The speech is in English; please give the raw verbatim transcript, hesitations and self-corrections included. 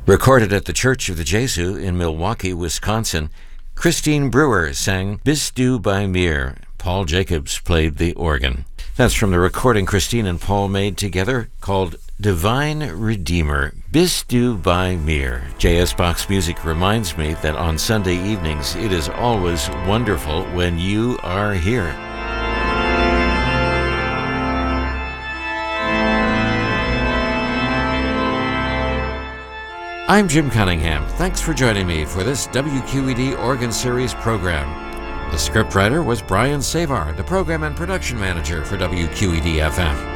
Recorded at the Church of the Jesu in Milwaukee, Wisconsin, Christine Brewer sang Bist du bei mir. Paul Jacobs played the organ. That's from the recording Christine and Paul made together called Divine Redeemer, Bist du bei mir. J S Bach's music reminds me that on Sunday evenings it is always wonderful when you are here. I'm Jim Cunningham. Thanks for joining me for this W Q E D Organ Series program. The scriptwriter was Brian Savar, the program and production manager for W Q E D F M.